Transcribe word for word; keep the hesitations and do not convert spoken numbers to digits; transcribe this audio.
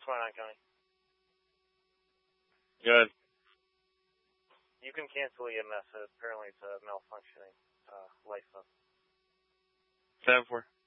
going on, Connie? Good. You can cancel E M S. Apparently it's a malfunctioning uh, license. ten four.